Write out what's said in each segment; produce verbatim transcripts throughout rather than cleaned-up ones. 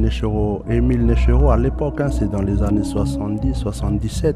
Léchereau, Émile Léchereau à l'époque, hein, c'est dans les années soixante-dix soixante-dix-sept.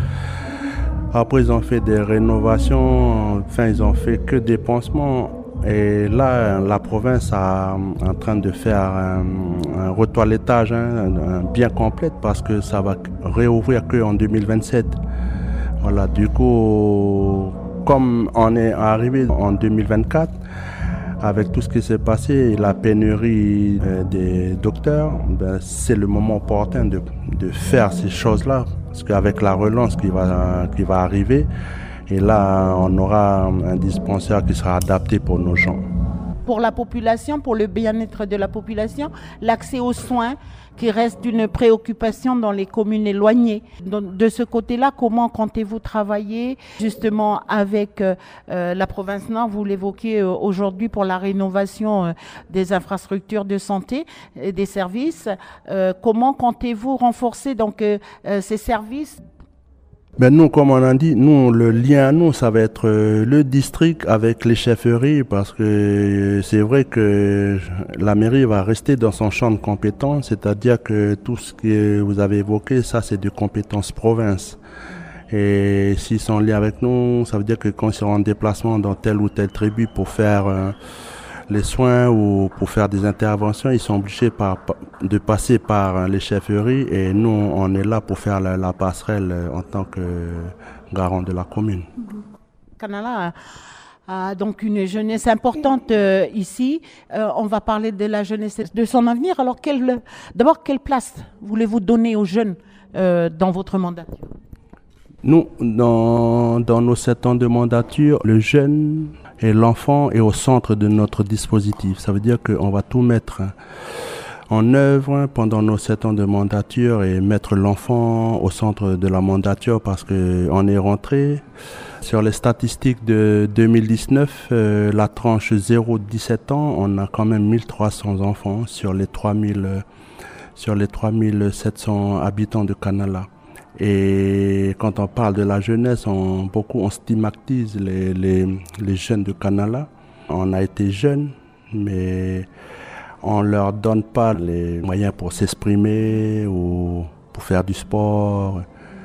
Après, ils ont fait des rénovations, enfin, ils ont fait que des pansements. Et là, la province est en train de faire un, un retoilettage hein, un, un bien complet parce que ça va réouvrir qu'en deux mille vingt-sept. Voilà, du coup, comme on est arrivé en deux mille vingt-quatre, avec tout ce qui s'est passé, la pénurie des docteurs, ben, c'est le moment opportun de, de faire ces choses-là. Parce qu'avec la relance qui va, qui va arriver, et là, on aura un dispensaire qui sera adapté pour nos gens. Pour la population, pour le bien-être de la population, l'accès aux soins qui reste une préoccupation dans les communes éloignées. Donc, de ce côté-là, comment comptez-vous travailler justement avec euh, la province Nord? Vous l'évoquez euh, aujourd'hui pour la rénovation euh, des infrastructures de santé et des services. Euh, comment comptez-vous renforcer donc euh, euh, ces services? Ben nous, comme on a dit, nous, le lien à nous, ça va être le district avec les chefferies parce que c'est vrai que la mairie va rester dans son champ de compétences, c'est-à-dire que tout ce que vous avez évoqué, ça c'est de compétences province. Et s'ils sont liés avec nous, ça veut dire que quand ils seront en déplacement dans telle ou telle tribu pour faire euh, les soins ou pour faire des interventions, ils sont obligés par, de passer par les chefferies et nous, on est là pour faire la, la passerelle en tant que garant de la commune. Kanala a, a donc une jeunesse importante euh, ici. Euh, on va parler de la jeunesse, de son avenir. Alors, quelle, d'abord, quelle place voulez-vous donner aux jeunes euh, dans votre mandature? Nous, dans, dans nos sept ans de mandature, le jeune et l'enfant est au centre de notre dispositif. Ça veut dire qu'on va tout mettre en œuvre pendant nos sept ans de mandature et mettre l'enfant au centre de la mandature parce qu'on est rentré. Sur les statistiques de deux mille dix-neuf, euh, la tranche zéro à dix-sept ans, on a quand même mille trois cents enfants sur les trois mille, euh, sur les trois mille sept cents habitants de Kanala. Et quand on parle de la jeunesse, on, beaucoup on stigmatise les, les, les jeunes de Kanala. On a été jeunes, mais on ne leur donne pas les moyens pour s'exprimer ou pour faire du sport.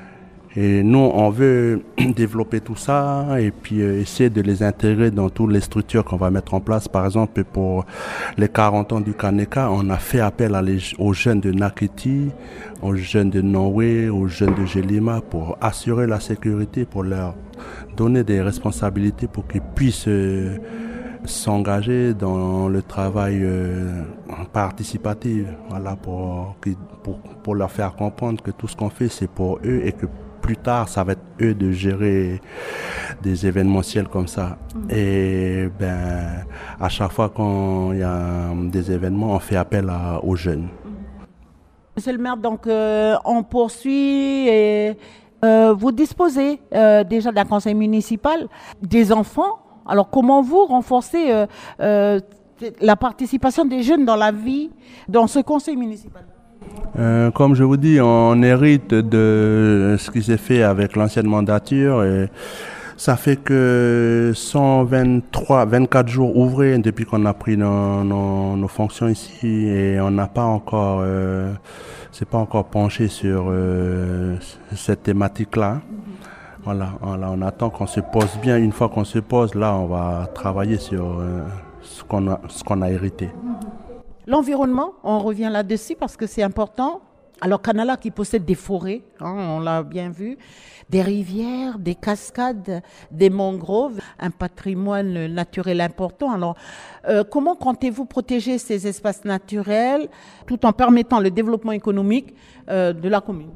Et nous, on veut développer tout ça et puis essayer de les intégrer dans toutes les structures qu'on va mettre en place. Par exemple, pour les quarante ans du Kaneka, on a fait appel à les, aux jeunes de Nakiti, aux jeunes de Norway, aux jeunes de Jelima pour assurer la sécurité, pour leur donner des responsabilités pour qu'ils puissent euh, s'engager dans le travail euh, participatif. Voilà, pour, pour, pour leur faire comprendre que tout ce qu'on fait, c'est pour eux et que plus tard, ça va être eux de gérer des événementiels comme ça. Mmh. Et ben, à chaque fois qu'il y a des événements, on fait appel à, aux jeunes. Monsieur le maire, donc euh, on poursuit et euh, vous disposez euh, déjà d'un conseil municipal des enfants. Alors comment vous renforcez euh, euh, la participation des jeunes dans la vie, dans ce conseil municipal? Euh, comme je vous dis, on hérite de ce qui s'est fait avec l'ancienne mandature. Et ça fait que cent vingt-trois, vingt-quatre jours ouvrés depuis qu'on a pris nos, nos, nos fonctions ici et on n'a pas encore, euh, c'est pas encore penché sur euh, cette thématique-là. Mm-hmm. Voilà, voilà, on attend qu'on se pose bien. Une fois qu'on se pose, là, on va travailler sur euh, ce qu'on a, ce qu'on a hérité. Mm-hmm. L'environnement, on revient là-dessus parce que c'est important. Alors Kanala qui possède des forêts, hein, on l'a bien vu, des rivières, des cascades, des mangroves, un patrimoine naturel important. Alors euh, comment comptez-vous protéger ces espaces naturels tout en permettant le développement économique euh, de la commune?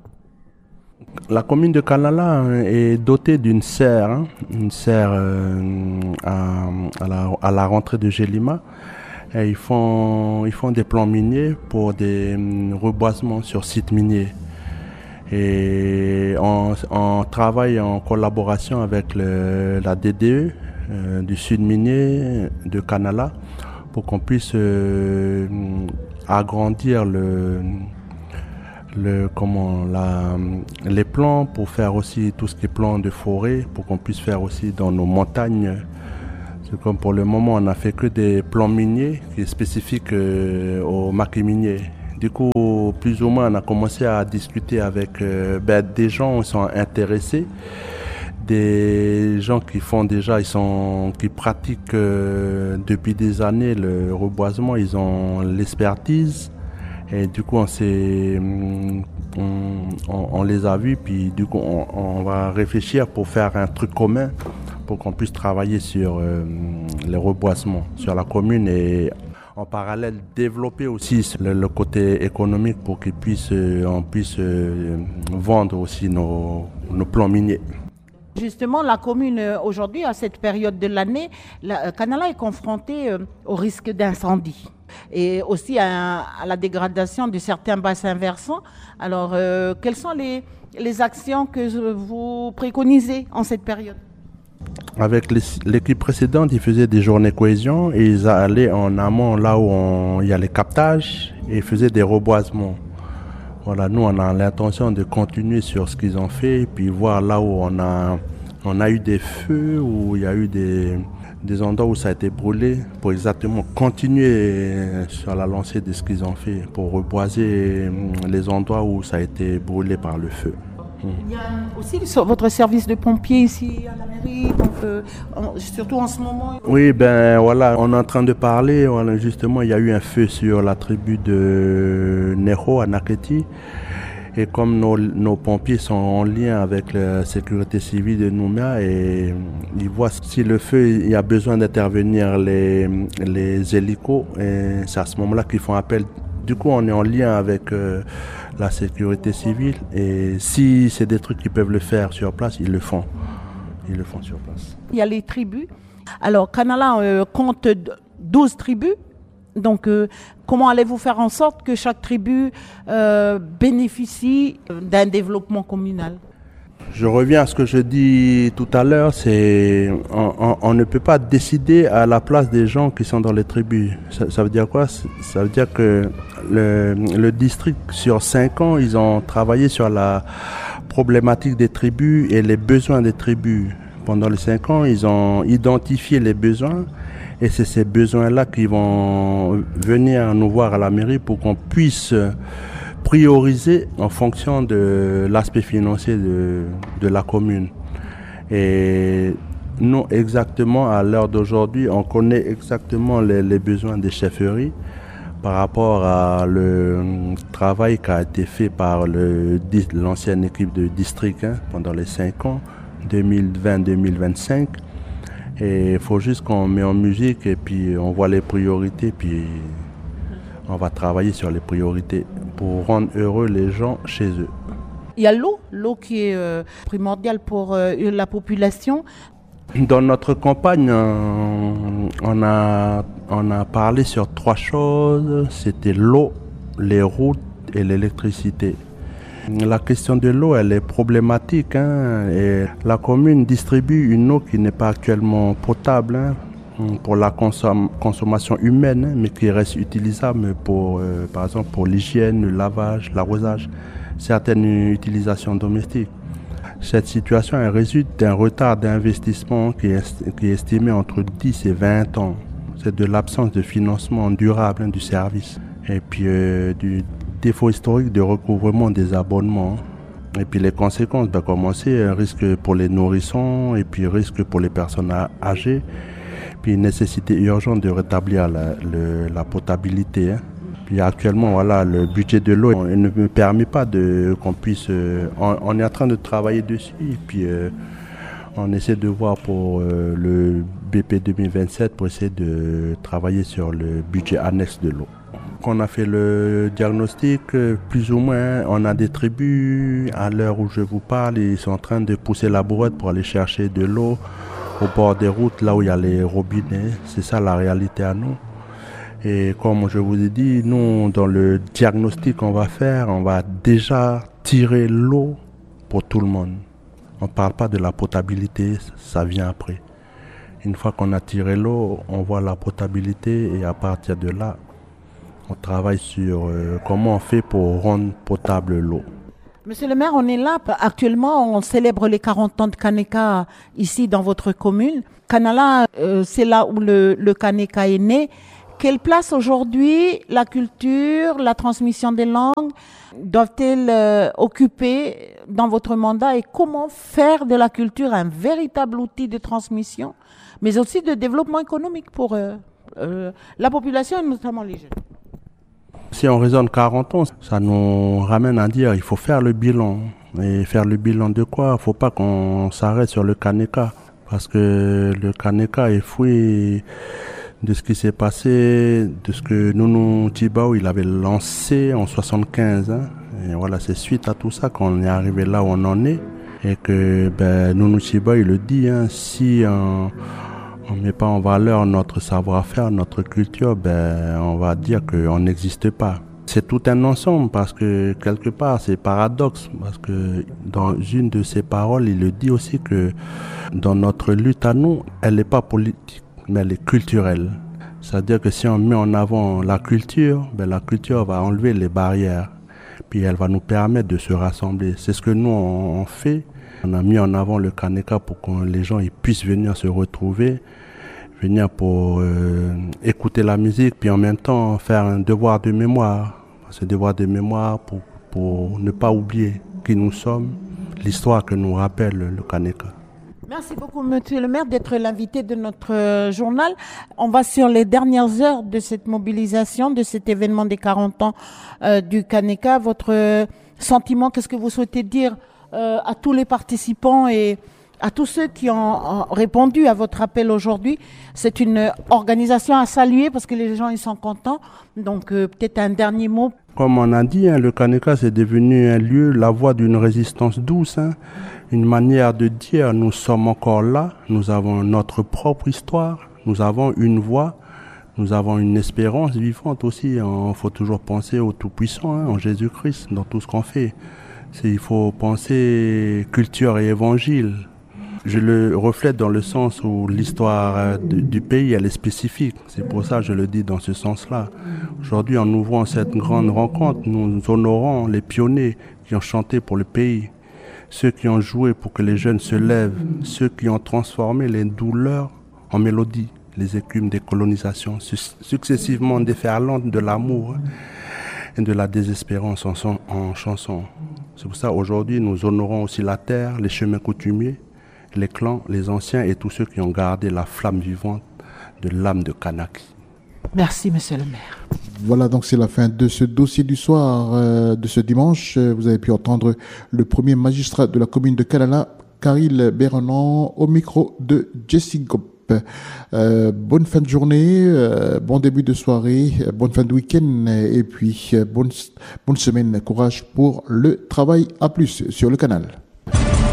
La commune de Kanala est dotée d'une serre, hein, une serre euh, à, à, la, à la rentrée de Jelima. Et ils font, ils font des plans miniers pour des reboisements sur sites miniers. Et on, on travaille en collaboration avec le, la D D E euh, du Sud Minier de Kanala pour qu'on puisse euh, agrandir le, le, comment, la, les plans pour faire aussi tout ce qui est plan de forêt, pour qu'on puisse faire aussi dans nos montagnes. C'est comme pour le moment, on n'a fait que des plans miniers qui est spécifique euh, au maquis minier. Du coup, plus ou moins, on a commencé à discuter avec euh, ben, des gens qui sont intéressés, des gens qui font déjà, ils sont, qui pratiquent euh, depuis des années le reboisement, ils ont l'expertise. Et du coup, on s'est, on, on, on les a vus, puis du coup, on, on va réfléchir pour faire un truc commun, pour qu'on puisse travailler sur euh, les reboisements, sur la commune et en parallèle développer aussi le, le côté économique pour qu'on puisse, on puisse euh, vendre aussi nos, nos plans miniers. Justement, la commune aujourd'hui, à cette période de l'année, la, Kanala est confrontée euh, au risque d'incendie et aussi à, à la dégradation de certains bassins versants. Alors, euh, quelles sont les, les actions que vous préconisez en cette période? Avec l'équipe précédente, ils faisaient des journées cohésion et ils allaient en amont là où on, il y a les captages et ils faisaient des reboisements. Voilà, nous on a l'intention de continuer sur ce qu'ils ont fait et puis voir là où on a, on a eu des feux, où il y a eu des, des endroits où ça a été brûlé pour exactement continuer sur la lancée de ce qu'ils ont fait pour reboiser les endroits où ça a été brûlé par le feu. Il y a aussi votre service de pompiers ici à la mairie, donc euh, surtout en ce moment. Oui, ben voilà, on est en train de parler. Voilà, justement, il y a eu un feu sur la tribu de Nero à Naketi. Et comme nos, nos pompiers sont en lien avec la sécurité civile de Nouméa et ils voient si le feu, il y a besoin d'intervenir les, les hélicos, et c'est à ce moment-là qu'ils font appel. Du coup, on est en lien avec euh, la sécurité civile et si c'est des trucs qu'ils peuvent le faire sur place, ils le font. Ils le font sur place. Il y a les tribus. Alors, Kanala euh, compte douze tribus. Donc, euh, comment allez-vous faire en sorte que chaque tribu euh, bénéficie d'un développement communal? Je reviens à ce que je dis tout à l'heure, c'est on, on, on ne peut pas décider à la place des gens qui sont dans les tribus. Ça, ça veut dire quoi? Ça veut dire que le, le district, sur cinq ans, ils ont travaillé sur la problématique des tribus et les besoins des tribus. Pendant les cinq ans, ils ont identifié les besoins et c'est ces besoins-là qui vont venir nous voir à la mairie pour qu'on puisse prioriser en fonction de l'aspect financier de, de la commune. Et nous, exactement, à l'heure d'aujourd'hui, on connaît exactement les, les besoins des chefferies par rapport à le travail qui a été fait par le, l'ancienne équipe de district hein, pendant les cinq ans, deux mille vingt deux mille vingt-cinq. Et il faut juste qu'on met en musique et puis on voit les priorités, puis on va travailler sur les priorités pour rendre heureux les gens chez eux. Il y a l'eau, l'eau qui est euh, primordiale pour euh, la population. Dans notre campagne, on, on, a, on a parlé sur trois choses. C'était l'eau, les routes et l'électricité. La question de l'eau, elle est problématique. Hein, et la commune distribue une eau qui n'est pas actuellement potable. Hein, pour la consom- consommation humaine, mais qui reste utilisable pour, euh, par exemple, pour l'hygiène, le lavage, l'arrosage, certaines utilisations domestiques. Cette situation elle résulte d'un retard d'investissement qui est, qui est estimé entre dix et vingt ans. C'est de l'absence de financement durable hein, du service et puis euh, du défaut historique de recouvrement des abonnements. Et puis les conséquences, ben, commencer un risque pour les nourrissons et puis risque pour les personnes âgées. Puis nécessité urgente de rétablir la, le, la potabilité. Hein. Puis actuellement, voilà, le budget de l'eau on, ne me permet pas de qu'on puisse. Euh, on, on est en train de travailler dessus. Et puis euh, on essaie de voir pour euh, le B P deux mille vingt-sept pour essayer de travailler sur le budget annexe de l'eau. On a fait le diagnostic, plus ou moins, on a des tribus à l'heure où je vous parle, ils sont en train de pousser la brouette pour aller chercher de l'eau au bord des routes, là où il y a les robinets. C'est ça la réalité à nous. Et comme je vous ai dit, nous, dans le diagnostic qu'on va faire, on va déjà tirer l'eau pour tout le monde. On ne parle pas de la potabilité, ça vient après. Une fois qu'on a tiré l'eau, on voit la potabilité et à partir de là, on travaille sur euh, comment on fait pour rendre potable l'eau. Monsieur le maire, on est là. Actuellement, on célèbre les quarante ans de Kaneka ici dans votre commune. Kanala, euh, c'est là où le, le Kaneka est né. Quelle place aujourd'hui la culture, la transmission des langues doivent-elles euh, occuper dans votre mandat et comment faire de la culture un véritable outil de transmission, mais aussi de développement économique pour euh, euh, la population et notamment les jeunes? Si on raisonne quarante ans, ça nous ramène à dire il faut faire le bilan. Et faire le bilan de quoi? Il ne faut pas qu'on s'arrête sur le Kaneka, parce que le Kaneka est fruit de ce qui s'est passé, de ce que Nounou Tibao il avait lancé en soixante-quinze. Hein. Et voilà, c'est suite à tout ça qu'on est arrivé là où on en est. Et que ben, Nounou Tibao il le dit, hein, si on ne met pas en valeur notre savoir-faire, notre culture, ben, on va dire qu'on n'existe pas. C'est tout un ensemble parce que quelque part c'est paradoxe, parce que dans une de ses paroles il le dit aussi que dans notre lutte à nous, elle n'est pas politique mais elle est culturelle. C'est-à-dire que si on met en avant la culture, ben la culture va enlever les barrières, puis elle va nous permettre de se rassembler. C'est ce que nous on, on fait. On a mis en avant le Kaneka pour que les gens ils puissent venir se retrouver, venir pour euh, écouter la musique, puis en même temps faire un devoir de mémoire. Ce devoir de mémoire pour, pour ne pas oublier qui nous sommes, l'histoire que nous rappelle le Kaneka. Merci beaucoup, monsieur le maire, d'être l'invité de notre euh, journal. On va sur les dernières heures de cette mobilisation, de cet événement des quarante ans euh, du Kaneka. Votre euh, sentiment, qu'est-ce que vous souhaitez dire euh, à tous les participants et à tous ceux qui ont répondu à votre appel aujourd'hui? C'est une organisation à saluer parce que les gens ils sont contents. Donc euh, peut-être un dernier mot. Comme on a dit, hein, le Kaneka c'est devenu un lieu, la voie d'une résistance douce, hein, une manière de dire nous sommes encore là, nous avons notre propre histoire, nous avons une voix, nous avons une espérance vivante aussi. Il faut toujours penser au Tout-Puissant, hein, en Jésus-Christ dans tout ce qu'on fait. C'est, il faut penser culture et évangile. Je le reflète dans le sens où l'histoire de, du pays, elle est spécifique. C'est pour ça que je le dis dans ce sens-là. Aujourd'hui, en ouvrant cette grande rencontre, nous honorons les pionniers qui ont chanté pour le pays, ceux qui ont joué pour que les jeunes se lèvent, ceux qui ont transformé les douleurs en mélodies, les écumes des colonisations, successivement déferlantes de l'amour et de la désespérance en, son, en chansons. C'est pour ça qu'aujourd'hui, nous honorons aussi la terre, les chemins coutumiers, les clans, les anciens et tous ceux qui ont gardé la flamme vivante de l'âme de Kanaki. Merci, monsieur le maire. Voilà, donc c'est la fin de ce dossier du soir euh, de ce dimanche. Vous avez pu entendre le premier magistrat de la commune de Kalala, Karil Bérenan, au micro de Jesse Gop. Euh, bonne fin de journée, euh, bon début de soirée, euh, bonne fin de week-end et puis euh, bonne, bonne semaine. Courage pour le travail. À plus sur le canal.